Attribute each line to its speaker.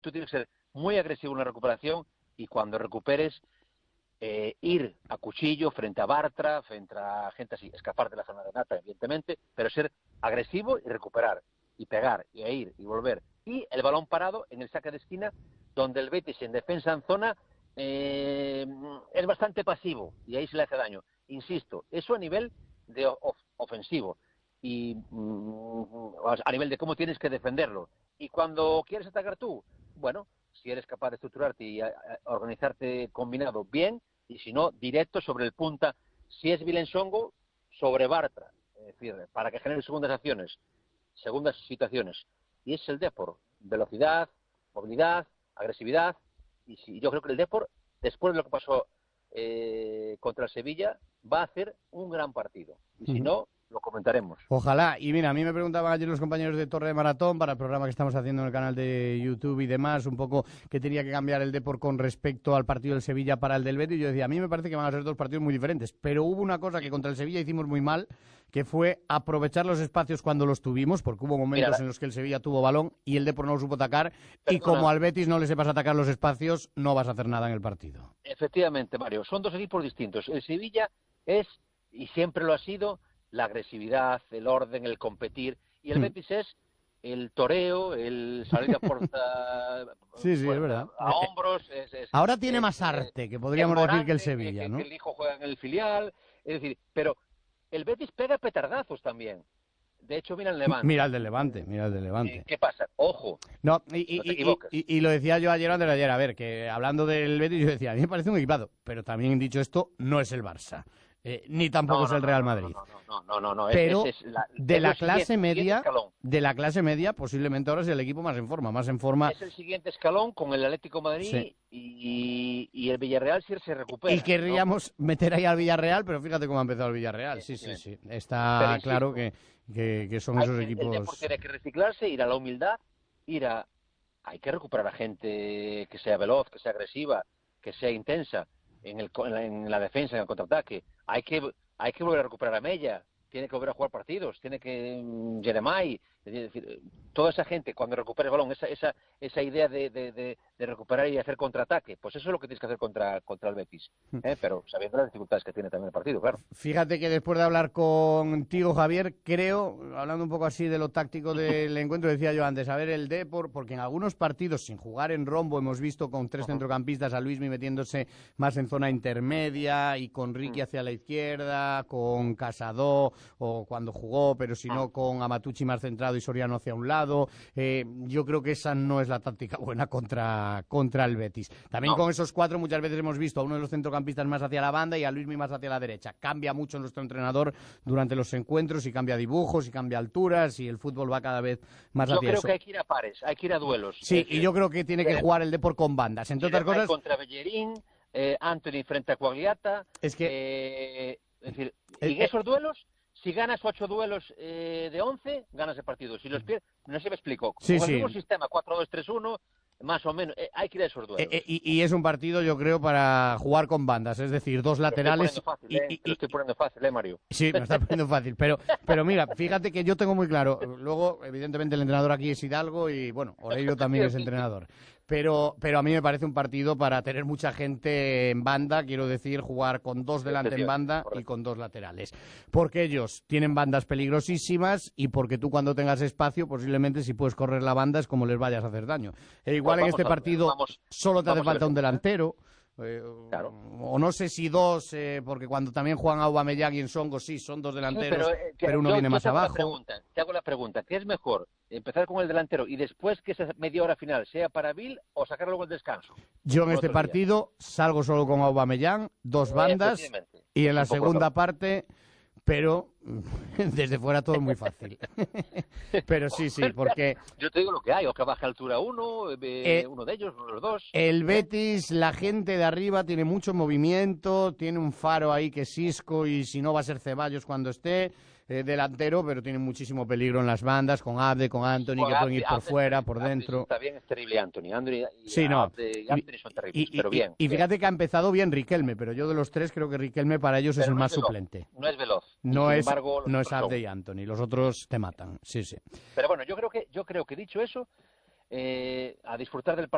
Speaker 1: tú tienes que ser muy agresivo en la recuperación y cuando recuperes ir a cuchillo frente a Bartra, frente a gente así, escapar de la zona de Nata, evidentemente, pero ser agresivo y recuperar, y pegar, y ir, y volver. Y el balón parado en el saque de esquina, donde el Betis en defensa en zona es bastante pasivo, y ahí se le hace daño. Insisto, eso a nivel de ofensivo, y a nivel de cómo tienes que defenderlo. Y cuando quieres atacar tú, bueno, si eres capaz de estructurarte y organizarte combinado bien, y si no, directo sobre el punta, si es Vilensongo, sobre Bartra, es decir, para que genere segundas situaciones. Y es el Depor, velocidad, movilidad, agresividad, y yo creo que el Depor, después de lo que pasó contra el Sevilla, va a hacer un gran partido. Y si no, lo comentaremos.
Speaker 2: Ojalá. Y mira, a mí me preguntaban ayer los compañeros de Torre de Maratón para el programa que estamos haciendo en el canal de YouTube y demás, un poco que tenía que cambiar el Depor con respecto al partido del Sevilla para el del Betis. Yo decía, a mí me parece que van a ser dos partidos muy diferentes, pero hubo una cosa que contra el Sevilla hicimos muy mal, que fue aprovechar los espacios cuando los tuvimos, porque hubo momentos en los que el Sevilla tuvo balón y el Depor no lo supo atacar, y como al Betis no le sepas atacar los espacios, no vas a hacer nada en el partido.
Speaker 1: Efectivamente, Mario, son dos equipos distintos. El Sevilla es, y siempre lo ha sido, la agresividad, el orden, el competir, y el Betis es el toreo, el salir a puerta
Speaker 2: sí, es verdad.
Speaker 1: A hombros.
Speaker 2: Ahora tiene más arte, que podríamos decir que el Sevilla, ¿no?
Speaker 1: Que el hijo juega en el filial, es decir, pero el Betis pega petardazos también. De hecho, mira el Levante.
Speaker 2: Mira el del Levante.
Speaker 1: ¿Qué pasa? Ojo.
Speaker 2: No, y lo decía yo ayer antes de ayer, a ver, que hablando del Betis, yo decía, a mí me parece un equipado, pero también dicho esto, no es el Barça. Ni tampoco es el Real Madrid.
Speaker 1: No.
Speaker 2: Pero de la clase media, posiblemente ahora es el equipo más en forma.
Speaker 1: Es el siguiente escalón con el Atlético de Madrid, sí. y el Villarreal si se recupera.
Speaker 2: Y querríamos meter ahí al Villarreal, pero fíjate cómo ha empezado el Villarreal. Sí. Está claro que son esos equipos.
Speaker 1: El Depor tiene que reciclarse, ir a la humildad, hay que recuperar a gente que sea veloz, que sea agresiva, que sea intensa en la defensa, en el contraataque. Hay que volver a recuperar a Mella, tiene que volver a jugar partidos, tiene que Jeremai, es decir, toda esa gente cuando recupere el balón, esa idea de recuperar y hacer contraataque, pues eso es lo que tienes que hacer contra el Betis, pero sabiendo las dificultades que tiene también el partido, claro.
Speaker 2: Fíjate que después de hablar contigo, Javier, creo, hablando un poco así de lo táctico del encuentro, decía yo antes, a ver el Depor, porque en algunos partidos sin jugar en rombo hemos visto con tres centrocampistas, a Luismi metiéndose más en zona intermedia y con Ricky hacia la izquierda, con Casado o cuando jugó, pero si no con Amatucci más centrado y Soriano hacia un lado. Yo creo que esa no es la táctica buena contra el Betis. También con esos cuatro muchas veces hemos visto a uno de los centrocampistas más hacia la banda y a Luismi más hacia la derecha. Cambia mucho nuestro entrenador durante los encuentros y cambia dibujos y cambia alturas y el fútbol va cada vez más hacia eso.
Speaker 1: Yo creo que hay que ir a pares, hay que ir a duelos.
Speaker 2: Sí, y yo creo que tiene que jugar el Depor con bandas. Entre otras cosas...
Speaker 1: Contra Bellerín, Anthony frente a Quagliata.
Speaker 2: Es que...
Speaker 1: es decir, en esos duelos... Si ganas 8 duelos de 11, ganas el partido. Si los pierdes, no sé si me explico. Con el mismo sistema, 4-2-3-1, más o menos, hay que ir a esos duelos.
Speaker 2: Y es un partido, yo creo, para jugar con bandas, es decir, dos laterales.
Speaker 1: Lo estoy poniendo fácil, Mario.
Speaker 2: Sí, me está poniendo fácil, pero mira, fíjate que yo tengo muy claro, luego, evidentemente, el entrenador aquí es Hidalgo y, bueno, Oreiro también es entrenador. Pero a mí me parece un partido para tener mucha gente en banda, quiero decir, jugar con dos delante en banda y con dos laterales. Porque ellos tienen bandas peligrosísimas y porque tú cuando tengas espacio, posiblemente si puedes correr la banda es como les vayas a hacer daño. Igual en este partido solo te hace falta un delantero.
Speaker 1: Claro.
Speaker 2: O no sé si dos, porque cuando también juegan Aubameyang y Ensongo, sí, son dos delanteros, pero uno viene más abajo.
Speaker 1: Te hago la pregunta, ¿qué es mejor? ¿Empezar con el delantero y después que esa media hora final sea para Bill o sacarlo con el descanso?
Speaker 2: Yo en este partido salgo solo con Aubameyang, dos bandas, y en la segunda parte... Pero desde fuera todo es muy fácil. Pero sí, porque...
Speaker 1: Yo te digo lo que hay, o que baja altura uno de ellos, uno de los dos.
Speaker 2: El Betis, la gente de arriba tiene mucho movimiento, tiene un faro ahí que es Isco y si no va a ser Ceballos cuando esté delantero, pero tiene muchísimo peligro en las bandas, con Abde, con Anthony, que pueden ir por fuera, por dentro.
Speaker 1: Está bien, es terrible Anthony. Anthony son terribles, pero bien.
Speaker 2: Y fíjate que ha empezado bien Riquelme, pero yo de los tres creo que Riquelme para ellos es el más suplente.
Speaker 1: No es veloz.
Speaker 2: No es Abde y Anthony, los otros te matan, sí.
Speaker 1: Pero bueno, yo creo que dicho eso, a disfrutar del partido.